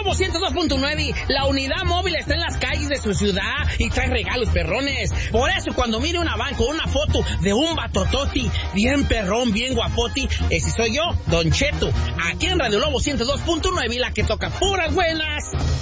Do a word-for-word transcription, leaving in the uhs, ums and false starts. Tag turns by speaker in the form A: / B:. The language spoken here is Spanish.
A: Lobo ciento dos punto nueve, la unidad móvil está en las calles de su ciudad y trae regalos perrones. Por eso cuando mire una van con una foto de un batototi, bien perrón, bien guapoti, ese soy yo, Don Cheto, aquí en Radio Lobo ciento dos punto nueve, la que toca puras buenas.